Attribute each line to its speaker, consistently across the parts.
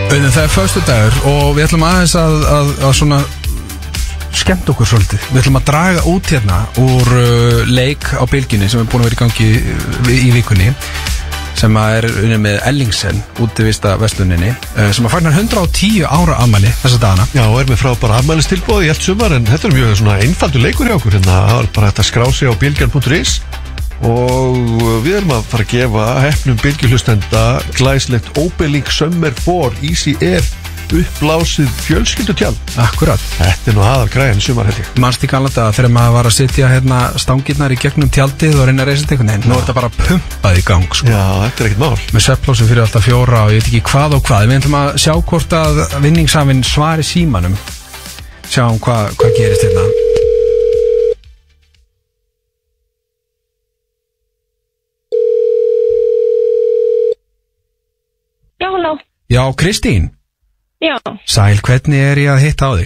Speaker 1: Það er föstudagur og við ætlum aðeins að svona skemmt okkur svolítið. Við ætlum að draga út hérna úr leik á Bylgjunni sem er búin að vera í gangi í vikunni, sem er unnið með Ellingsen útivista versluninni, sem að fagnar 110 ára afmæli þessa dagana.
Speaker 2: Já, og er með frábæra afmælistilboð í allt sumar, en þetta er mjög svona einfaldur leikur hjá okkur hérna. Það er bara hægt að skrá sig á bylgjan.is og við erum að fara að gefa heppnum bylgjuhlustenda glæslegt Obelink Summer 4 Easy Air uppblásið fjölskyldutjald.
Speaker 1: Akkurat.
Speaker 2: Þetta er nú aðal græðan sumar, held ég.
Speaker 1: Manst í gamla daga þegar maður var að sitja hérna stangirnar í gegnum tjaldið og reyna að reisa einhvern veginn. Nú er þetta bara pumpað í gang, sko.
Speaker 2: Já, þetta er ekkert mál.
Speaker 1: Með svefnplásum fyrir alltaf 4 og ég veit ekki hvað og hvað. Við ætlum að sjá hvort að vinningshafinn svari símanum. Sjáum hvað gerist hérna.
Speaker 3: Já, halló.
Speaker 1: Já, Kristín.
Speaker 3: Já.
Speaker 1: Sæl, hvernig er ég að hitta á þig?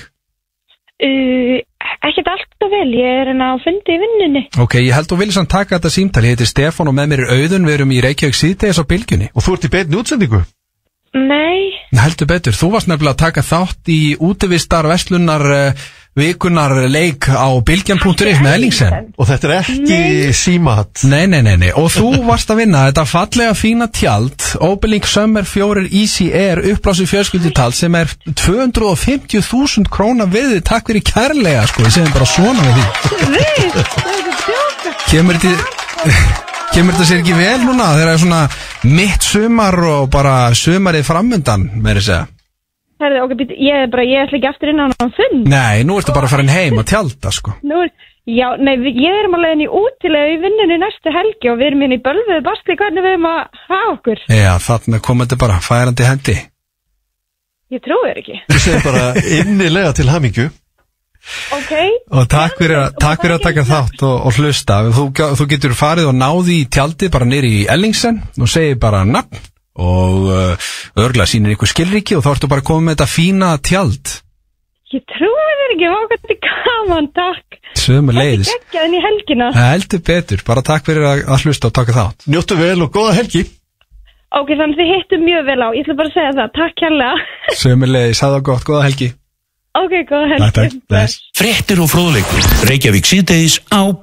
Speaker 3: Ekkert alltaf vel, ég er hérna á fundi í vinnunni.
Speaker 1: Ok, ég held þú viljið samt taka þetta símtal. Ég heiti Stefán og með mér er Auðun, við erum í Reykjavík síðdegis á Bylgjunni.
Speaker 2: Og þú ert í beinni útsendingu?
Speaker 3: Nei.
Speaker 1: Heldur betur, þú varst nefnilega að taka þátt í útivistar verslunar vikunar leik á bylgjan.is með Ellingsen.
Speaker 2: Og þetta er ekki símat.
Speaker 1: Nei. Og þú varst að vinna þetta fallega fína tjald, Obelink Summer 4 Easy Air uppblásið fjölskyldutjald sem er 250.000 króna virði. Takk fyrir kærlega, sko, ég segjum bara svona við því. Kemur þetta sér ekki vel núna þegar það er svona mitt sumar og bara sumarið framundan, meira að segja?
Speaker 3: Herðu, ok, ég ætla ekki aftur inn á hann fund.
Speaker 1: Nei, nú ertu bara að fara inn heim að tjalda, sko.
Speaker 3: Ég erum alveg inn í útilega í vinnunni næstu helgi og við erum inn í bölvuðu bastli, hvernig við erum að hafa okkur.
Speaker 1: Já, þarna kom þetta bara færandi hendi.
Speaker 3: Ég trúi þér ekki.
Speaker 2: Þú segir bara innilega til hamingju.
Speaker 3: Ok.
Speaker 1: Og takk fyrir að taka þátt og hlusta. Þú getur farið og náði í tjaldið bara niður í Ellingsen og segir bara nafn og örgulega sýnir ykkur skilríki og þá ertu bara að koma með þetta fína tjald.
Speaker 3: Ég trúi þér ekki, hvað er gaman, takk.
Speaker 1: Sömuleiðis.
Speaker 3: Þetta er geggjaðin í helgina.
Speaker 1: Heldur betur, bara takk fyrir að hlusta og taka þátt.
Speaker 2: Njóttu vel og góða helgi.
Speaker 3: Ok, þannig þið hittum mjög vel á, ég ætla bara að segja það, takk hérlega.
Speaker 1: Sömuleiðis, hafa það gott, góða helgi.
Speaker 3: Ok, góða helgi.
Speaker 1: Takk.
Speaker 4: Fréttir og fróðleikur, Reykjavík síðdegis á